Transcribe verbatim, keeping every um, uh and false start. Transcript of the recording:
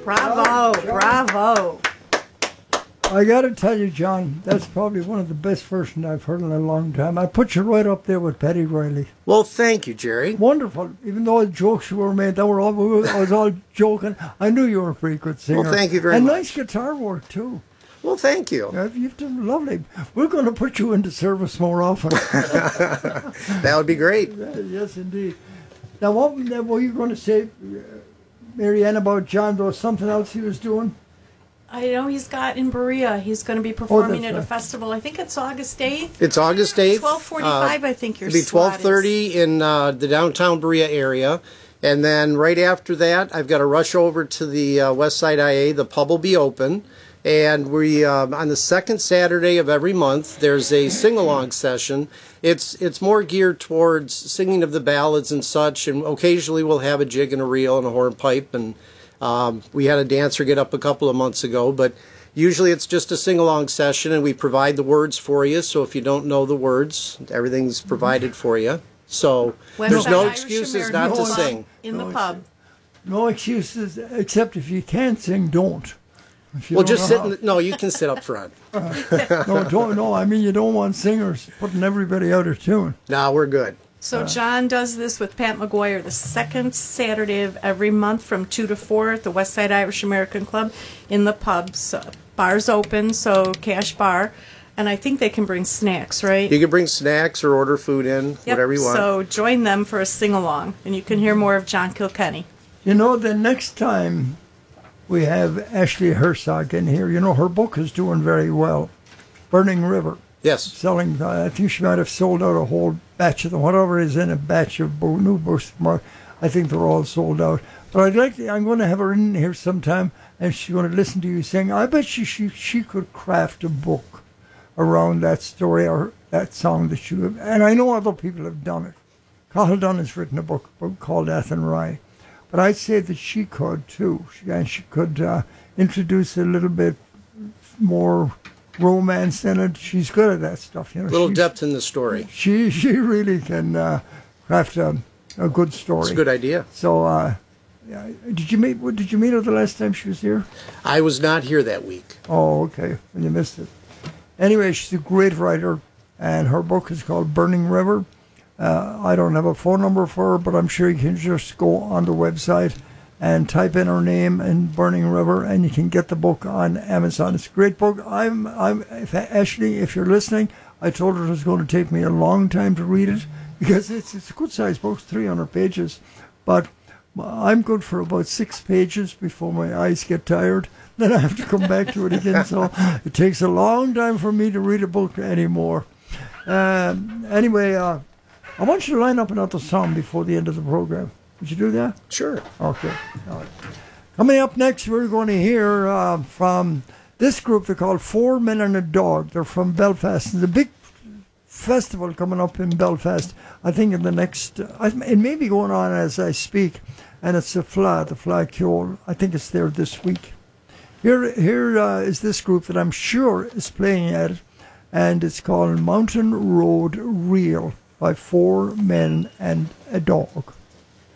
Bravo, bravo. I got to tell you, John, that's probably one of the best versions I've heard in a long time. I put you right up there with Paddy Riley. Well, thank you, Jerry. Wonderful. Even though the jokes were made, that were all, we were, I was all joking. I knew you were a pretty good singer. Well, thank you very and much. And nice guitar work, too. Well, thank you. Yeah, you've done lovely. We're going to put you into service more often. That would be great. Yes, indeed. Now, what, what were you going to say, Marianne, about John? There was something else he was doing? I know he's got in Berea. He's going to be performing oh, at right. a festival. I think it's August eighth. It's August eighth. twelve forty-five, uh, I think your It'll be slot twelve thirty in uh, the downtown Berea area. And then right after that, I've got to rush over to the uh, West Side I A. The pub will be open. And we uh, on the second Saturday of every month, there's a sing-along session. It's it's more geared towards singing of the ballads and such. And occasionally we'll have a jig and a reel and a hornpipe. And um, we had a dancer get up a couple of months ago. But usually it's just a sing-along session, and we provide the words for you. So if you don't know the words, everything's provided for you. So West there's Side no Irish excuses American not to Club sing. in the No pub. No excuses, except if you can't sing, don't. If you Well, don't just know sit. how. In the, no, you can sit up front. No, don't, no, I mean, you don't want singers putting everybody out of tune. No, we're good. So John does this with Pat McGuire the second Saturday of every month from two to four at the West Side Irish American Club in the pub. So, bar's open, so cash bar. And I think they can bring snacks, right? You can bring snacks or order food in, Yep. whatever you want. So join them for a sing-along, and you can hear more of John Kilkenny. You know, the next time we have Ashley Herzog in here, you know, her book is doing very well. Burning River. Yes. Selling, uh, I think she might have sold out a whole batch of them, whatever is in a batch of bo- new books. I think they're all sold out. But I'd like to, I'm going to have her in here sometime, and she's going to listen to you sing. I bet she, she, she could craft a book around that story or that song that you have. And I know other people have done it. Cathal Dunn has written a book called Athenry. But I'd say that she could, too. She, and she could uh, introduce a little bit more romance in it. She's good at that stuff. You know, A little she, depth in the story. She she really can uh, craft a, a good story. It's a good idea. So, uh, yeah, did you meet? What did you meet her the last time she was here? I was not here that week. Oh, okay. And you missed it. Anyway, she's a great writer, and her book is called Burning River. Uh, I don't have a phone number for her, but I'm sure you can just go on the website and type in her name and Burning River, and you can get the book on Amazon. It's a great book. I'm, I'm, if, Ashley, if you're listening, I told her it was going to take me a long time to read it because it's it's a good-sized book, three hundred pages, but I'm good for about six pages before my eyes get tired. Then I have to come back to it again. So it takes a long time for me to read a book anymore. Um, anyway, uh, I want you to line up another song before the end of the program. Would you do that? Sure. Okay. All right. Coming up next, we're going to hear uh, from this group. They're called Four Men and a Dog. They're from Belfast. There's a big festival coming up in Belfast. I think in the next, uh, it may be going on as I speak, and it's the Fla, the Fla Ceol. I think it's there this week. Here, here uh, is this group that I'm sure is playing at it, and it's called Mountain Road Reel by Four Men and a Dog.